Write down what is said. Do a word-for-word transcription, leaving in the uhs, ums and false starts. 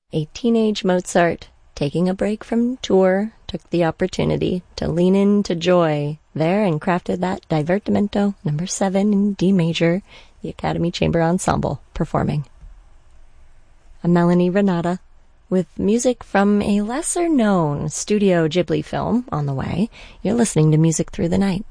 A teenage Mozart, taking a break from tour, took the opportunity to lean into joy there and crafted that Divertimento number seven in D major, the Academy Chamber Ensemble performing. A Melanie Renata, with music from a lesser-known Studio Ghibli film on the way. You're listening to Music Through the Night.